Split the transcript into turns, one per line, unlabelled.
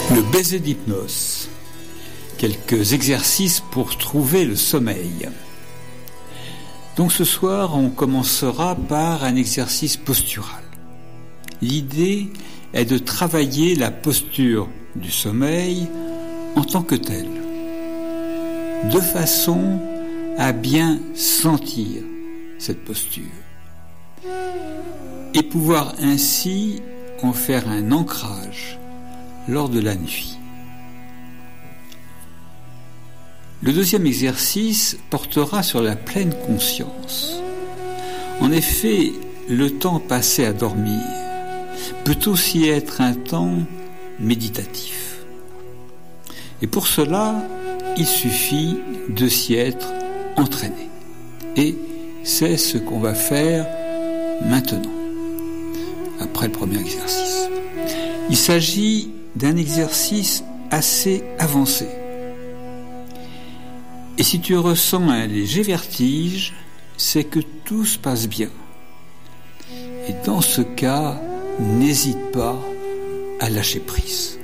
Le baiser d'hypnose. Quelques exercices pour trouver le sommeil. Donc ce soir, on commencera par un exercice postural. L'idée est de travailler la posture du sommeil en tant que telle, de façon à bien sentir cette posture et pouvoir ainsi en faire un ancrage lors de la nuit. Le deuxième exercice portera sur la pleine conscience. En effet, le temps passé à dormir peut aussi être un temps méditatif. Et pour cela, il suffit de s'y être entraîné. Et c'est ce qu'on va faire maintenant, après le premier exercice. Il s'agit d'un exercice assez avancé. Et si tu ressens un léger vertige, c'est que tout se passe bien. Et dans ce cas, n'hésite pas à lâcher prise.